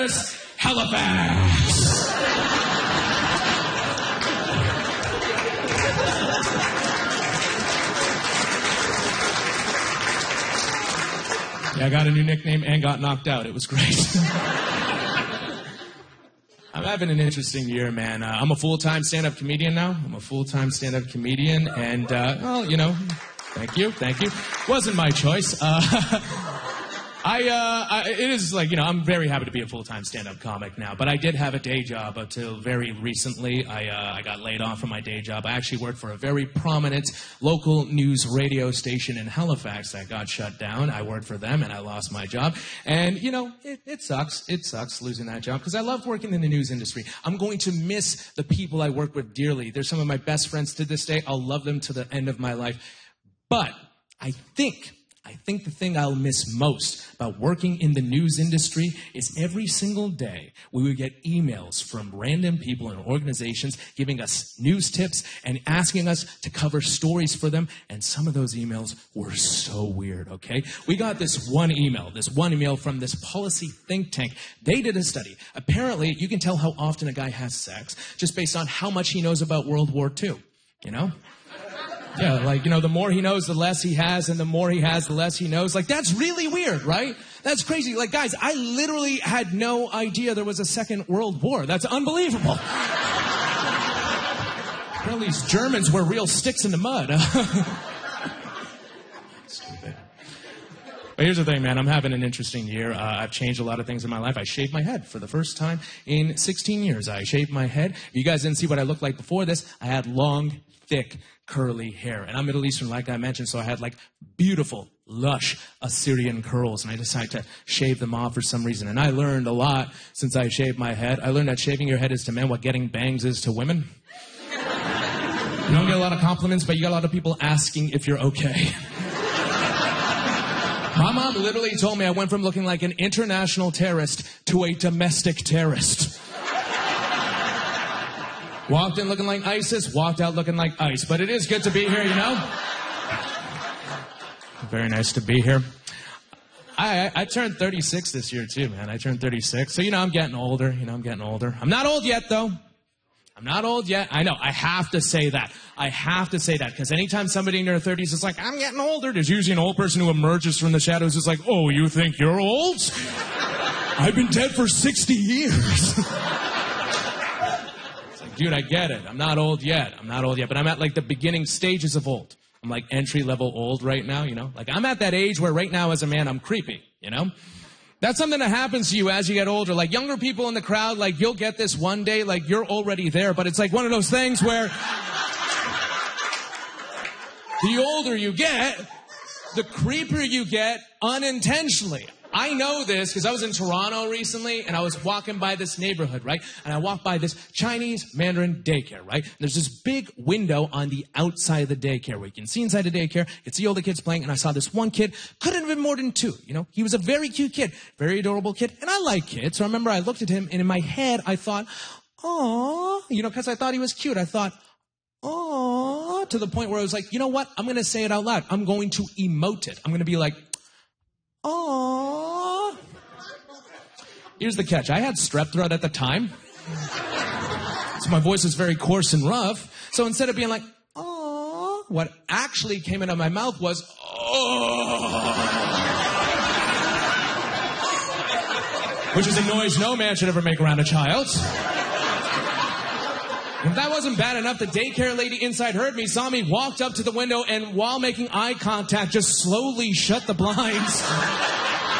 Halifax. Yeah, I got a new nickname and got knocked out. It was great. I'm having an interesting year, man. I'm a full-time stand-up comedian now. And, well, you know, thank you. Wasn't my choice. It is like, you know, I'm very happy to be a full-time stand-up comic now, but I did have a day job until very recently. I got laid off from my day job. I actually worked for a very prominent local news radio station in Halifax that got shut down. I worked for them and I lost my job. And, you know, it sucks. It sucks losing that job because I love working in the news industry. I'm going to miss the people I work with dearly. They're some of my best friends to this day. I'll love them to the end of my life. But I think the thing I'll miss most about working in the news industry is every single day we would get emails from random people and organizations giving us news tips and asking us to cover stories for them. And some of those emails were so weird, okay? We got this one email from this policy think tank. They did a study. Apparently, you can tell how often a guy has sex just based on how much he knows about World War II, you know? Yeah, like, you know, the more he knows, the less he has, and the more he has, the less he knows. Like, that's really weird, right? That's crazy. Like, guys, I literally had no idea there was a Second World War. That's unbelievable. Apparently, these Germans were real sticks in the mud. Stupid. But here's the thing, man. I'm having an interesting year. I've changed a lot of things in my life. I shaved my head for the first time in 16 years. I shaved my head. If you guys didn't see what I looked like before this, I had long, thick, curly hair. And I'm Middle Eastern, like I mentioned, so I had like beautiful, lush Assyrian curls, and I decided to shave them off for some reason. And I learned a lot since I shaved my head. I learned that shaving your head is to men what getting bangs is to women. You don't get a lot of compliments, but you got a lot of people asking if you're okay. My mom literally told me I went from looking like an international terrorist to a domestic terrorist. Walked in looking like ISIS, walked out looking like ICE. But it is good to be here, you know? Very nice to be here. I turned 36 this year, too, man. I turned 36. So, you know, I'm getting older. I'm not old yet, though. I'm not old yet. I know. I have to say that. Because anytime somebody in their 30s is like, I'm getting older, there's usually an old person who emerges from the shadows who's like, oh, you think you're old? I've been dead for 60 years. Dude, I get it. I'm not old yet. But I'm at, like, the beginning stages of old. I'm, like, entry-level old right now, you know? Like, I'm at that age where right now as a man, I'm creepy, you know? That's something that happens to you as you get older. Like, younger people in the crowd, like, you'll get this one day, like, you're already there. But it's, like, one of those things where the older you get, the creepier you get unintentionally. I know this because I was in Toronto recently and I was walking by this neighborhood, right? And I walked by this Chinese Mandarin daycare, right? And there's this big window on the outside of the daycare where you can see inside the daycare, you can see all the kids playing, and I saw this one kid, couldn't have been more than 2, you know? He was a very cute kid, very adorable kid, and I like kids. So I remember I looked at him and in my head I thought, aww, you know, because I thought he was cute. I thought, aww, to the point where I was like, you know what? I'm going to say it out loud. I'm going to emote it. I'm going to be like, aww. Here's the catch. I had strep throat at the time. So my voice was very coarse and rough. So instead of being like, aww, what actually came out of my mouth was, oh. Which is a noise no man should ever make around a child. If that wasn't bad enough, the daycare lady inside heard me, saw me, walked up to the window, and while making eye contact, just slowly shut the blinds.